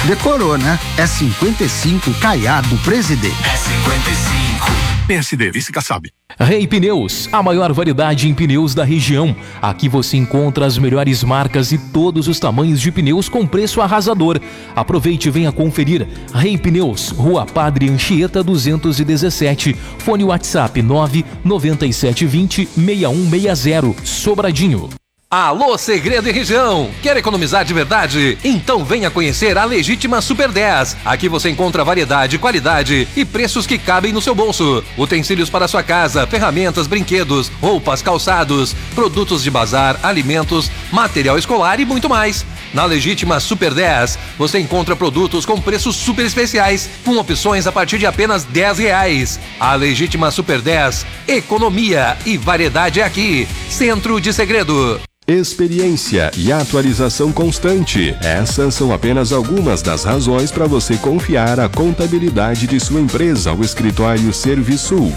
Decorou, né? É 55 Caiado Presidente. É 55. PSD, vice Kassab. Rei Pneus, a maior variedade em pneus da região. Aqui você encontra as melhores marcas e todos os tamanhos de pneus com preço arrasador. Aproveite e venha conferir. Rei Pneus, Rua Padre Anchieta 217, fone WhatsApp 99720-6160, Sobradinho. Alô, Segredo e Região! Quer economizar de verdade? Então venha conhecer a Legítima Super 10. Aqui você encontra variedade, qualidade e preços que cabem no seu bolso. Utensílios para sua casa, ferramentas, brinquedos, roupas, calçados, produtos de bazar, alimentos, material escolar e muito mais. Na Legítima Super 10, você encontra produtos com preços super especiais, com opções a partir de apenas R$10. A Legítima Super 10, economia e variedade é aqui. Centro de Segredo. Experiência e atualização constante. Essas são apenas algumas das razões para você confiar a contabilidade de sua empresa ao escritório Servisul.